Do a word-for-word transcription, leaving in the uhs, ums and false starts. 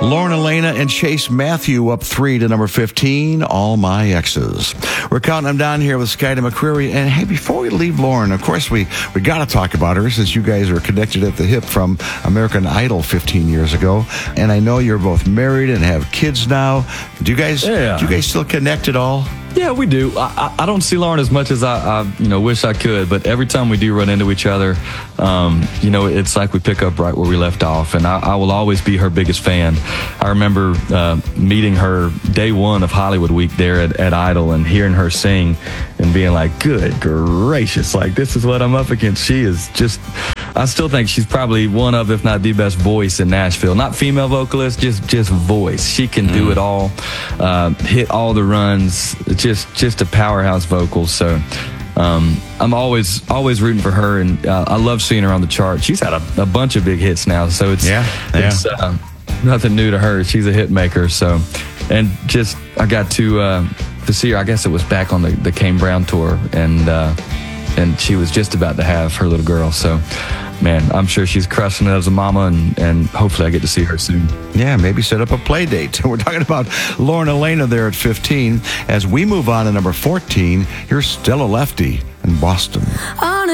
Lauren Elena and Chase Matthew up three to number fifteen, All My Exes. We're counting them down here with Skyda McCreary. And hey, before we leave Lauren, of course, we, we got to talk about her since you guys are connected at the hip from American Idol fifteen years ago. And I know you're both married and have kids now. Do you guys, yeah. do you guys still connect at all? Yeah, we do. I, I, I don't see Lauren as much as I, I, you know, wish I could. But every time we do run into each other, um, you know, it's like we pick up right where we left off. And I, I will always be her biggest fan. I remember uh, meeting her day one of Hollywood Week there at, at Idol and hearing her sing and being like, good gracious, like this is what I'm up against. She is just, I still think she's probably one of, if not the best voice in Nashville. Not female vocalist, just just voice. She can do it all, uh, hit all the runs. Just just a powerhouse vocal. So um, I'm always always rooting for her, and uh, I love seeing her on the chart. She's had a, a bunch of big hits now, so it's yeah, yeah. it's uh, nothing new to her. She's a hit maker. So, and just I got to uh, to see her. I guess it was back on the, the Kane Brown tour, and uh, and she was just about to have her little girl. So, man, I'm sure she's crushing it as a mama, and, and hopefully I get to see her soon. Yeah, maybe set up a play date. We're talking about Lauren Elena there at fifteen. As we move on to number fourteen, here's Stella Lefty in Boston. On a